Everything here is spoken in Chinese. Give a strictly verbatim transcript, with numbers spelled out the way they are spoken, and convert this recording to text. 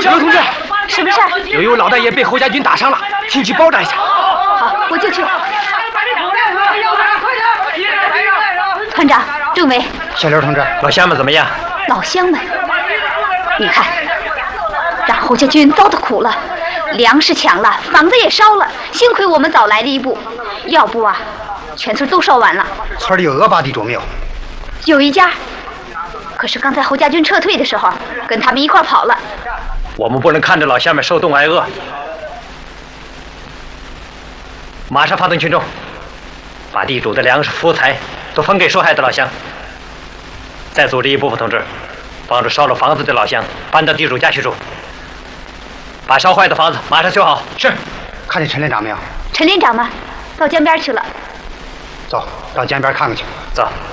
刘同志， 什么事儿？ 有一位老大爷被侯家军打伤了，请去包扎一下。 好，我就去。团长，政委， 小刘同志，老乡们怎么样？ 老乡们，你看，让侯家军遭的苦了，粮食抢了，房子也烧了，幸亏我们早来了一步，要不啊，全村都烧完了。 村里有恶霸地主没有？ 有一家，可是刚才侯家军撤退的时候，跟他们一块跑了。 我们不能看着老乡们受冻挨饿，马上发动群众，把地主的粮食、福财都分给受害的老乡。再组织一部分同志，帮助烧了房子的老乡搬到地主家去住，把烧坏的房子马上修好。是。 看见陈连长没有？ 陈连长呢？到江边去了。 走，到江边看看去。 走。